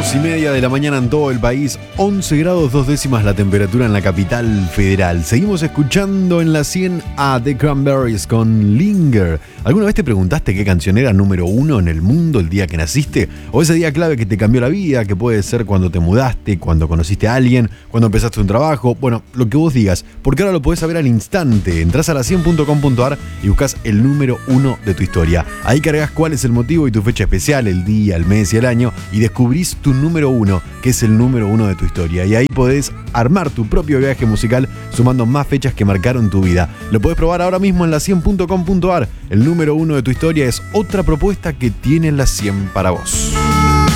2:30 de la mañana en todo el país, 11 grados 2 décimas la temperatura en la capital federal. Seguimos escuchando en la 100 a The Cranberries con Linger. ¿Alguna vez te preguntaste qué canción era número 1 en el mundo el día que naciste? ¿O ese día clave que te cambió la vida, que puede ser cuando te mudaste, cuando conociste a alguien, cuando empezaste un trabajo? Bueno, lo que vos digas, porque ahora lo podés saber al instante. Entrás a la100.com.ar y buscás el número 1 de tu historia. Ahí cargas cuál es el motivo y tu fecha especial, el día, el mes y el año, y descubrís tu número 1, que es el número 1 de tu historia. Y ahí podés armar tu propio viaje musical sumando más fechas que marcaron tu vida. Lo podés probar ahora mismo en la100.com.ar. El número 1 de tu historia es otra propuesta que tiene la 100 para vos.